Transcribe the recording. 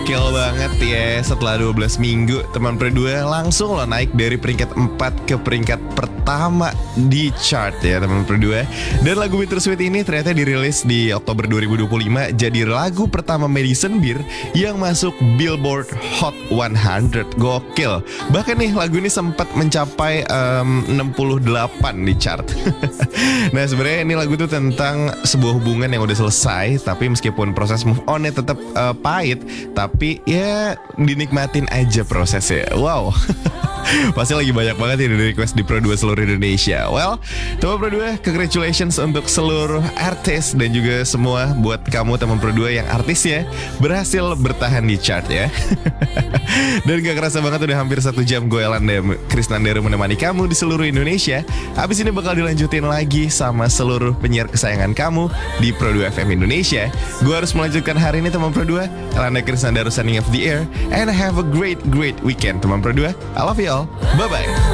Kill banget ya, setelah 12 minggu teman berdua langsung lo naik dari peringkat 4 ke peringkat pertama di chart ya teman berdua. Dan lagu Bittersweet ini ternyata dirilis di Oktober 2025 jadi lagu pertama Madison Beer yang masuk Billboard Hot 100. Gokil. Bahkan nih lagu ini sempat mencapai 68 di chart. Nah sebenarnya ini lagu tuh tentang sebuah hubungan yang udah selesai, tapi meskipun proses move on-nya tetap pahit, tapi ya dinikmatin aja prosesnya. Wow. Pasti lagi banyak banget ya di request di Pro 2 seluruh Indonesia. Well, teman Pro 2, congratulations untuk seluruh artis dan juga semua buat kamu teman Pro 2 yang artisnya berhasil bertahan di chart ya. Dan gak kerasa banget udah hampir 1 jam gue Elanda Krisnandero menemani kamu di seluruh Indonesia. Abis ini bakal dilanjutin lagi sama seluruh penyiar kesayangan kamu di Pro 2 FM Indonesia. Gue harus melanjutkan hari ini teman Pro 2. Elanda Krisnandero signing off the air. And have a great weekend teman Pro 2. I love you all. Bye-bye.